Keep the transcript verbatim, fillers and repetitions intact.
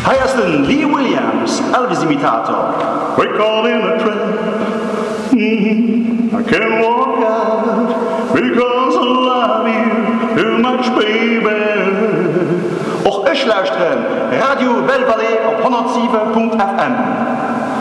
Heiersten Lee Williams, Elvis-Imitator. We call in a trap. Mm-hmm. I can't walk out because I love you too much, baby. Och ech luisteren, Radio Belle Vallée op honderdzeven punt f m.